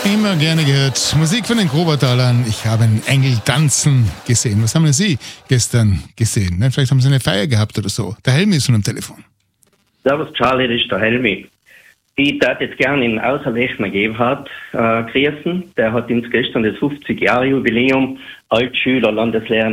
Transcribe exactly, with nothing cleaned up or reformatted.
Immer gerne gehört. Musik von den Grobertalern. Ich habe einen Engel tanzen gesehen. Was haben denn Sie gestern gesehen? Ne? Vielleicht haben Sie eine Feier gehabt oder so. Der Helmi ist schon am Telefon. Servus Charlie, das ist der Helmi. Ich würde jetzt gerne in Außerlechner Gebhardt äh, grüßen. Der hat uns gestern das fünfzig Jahre Jubiläum Altschüler Landeslehrer